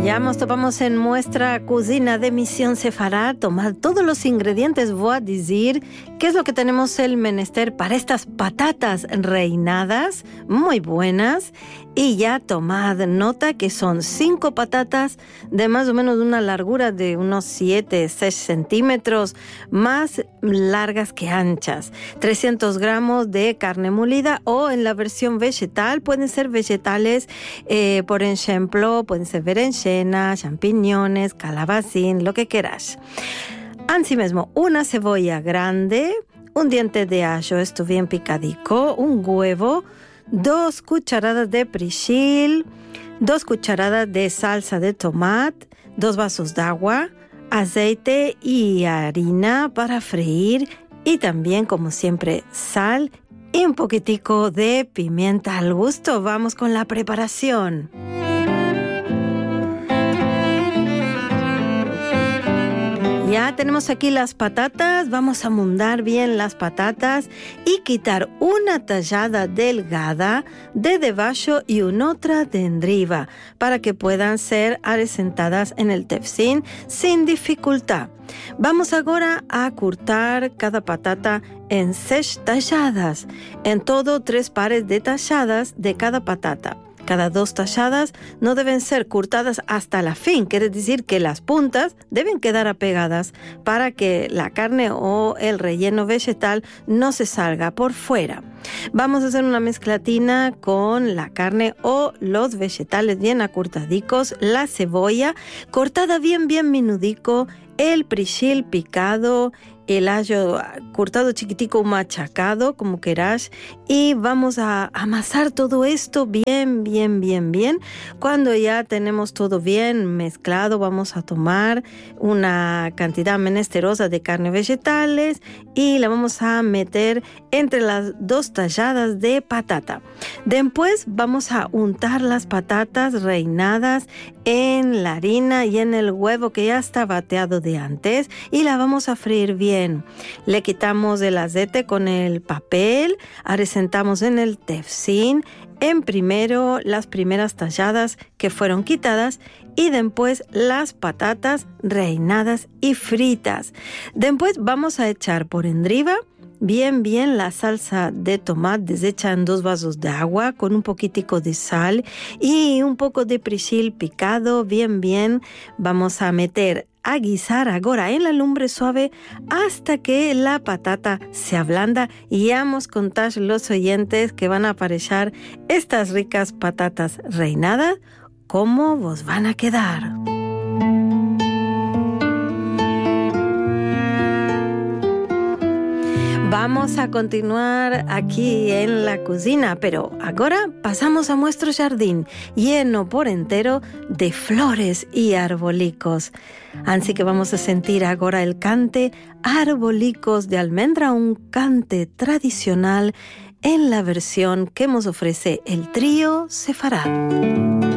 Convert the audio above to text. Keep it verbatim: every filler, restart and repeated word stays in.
Ya nos topamos en nuestra cocina de Misión Sefarad. Tomad todos los ingredientes, voy a decir qué es lo que tenemos el menester para estas patatas reinadas, muy buenas. Y ya tomad nota que son cinco patatas de más o menos una largura de unos siete, seis centímetros, más largas que anchas. trescientos gramos de carne molida o en la versión vegetal, pueden ser vegetales, eh, por ejemplo, pueden ser berenjena, champiñones, calabacín, lo que quieras. Así mismo, una cebolla grande, un diente de ajo, esto bien picadico, un huevo, dos cucharadas de perejil, dos cucharadas de salsa de tomate, dos vasos de agua, aceite y harina para freír y también, como siempre, sal y un poquitico de pimienta al gusto. Vamos con la preparación. Ya tenemos aquí las patatas, vamos a mundar bien las patatas y quitar una tallada delgada de debajo y una otra de enriba para que puedan ser aresentadas en el tefsín sin dificultad. Vamos ahora a cortar cada patata en seis talladas, en todo tres pares de talladas de cada patata. Cada dos talladas no deben ser cortadas hasta la fin, quiere decir que las puntas deben quedar apegadas para que la carne o el relleno vegetal no se salga por fuera. Vamos a hacer una mezclatina con la carne o los vegetales bien acortadicos, la cebolla cortada bien bien minudico, el perejil picado, el ajo cortado chiquitico machacado, como querás, y vamos a amasar todo esto bien, bien, bien, bien. Cuando ya tenemos todo bien mezclado, vamos a tomar una cantidad menesterosa de carne vegetales y la vamos a meter entre las dos talladas de patata. Después vamos a untar las patatas reinadas en la harina y en el huevo que ya está bateado de antes y la vamos a freír bien. Le quitamos el aceite con el papel, aresentamos en el tefsín, en primero las primeras talladas que fueron quitadas y después las patatas reinadas y fritas. Después vamos a echar por enriba bien, bien la salsa de tomate deshecha en dos vasos de agua con un poquitico de sal y un poco de perejil picado, bien, bien. Vamos a meter a guisar ahora en la lumbre suave hasta que la patata se ablanda y ya nos contás los oyentes que van a aparecer estas ricas patatas reinadas, cómo vos van a quedar. Vamos a continuar aquí en la cocina, pero ahora pasamos a nuestro jardín, lleno por entero de flores y arbolicos. Así que vamos a sentir ahora el cante Arbolicos de Almendra, un cante tradicional en la versión que nos ofrece el trío Sefarad.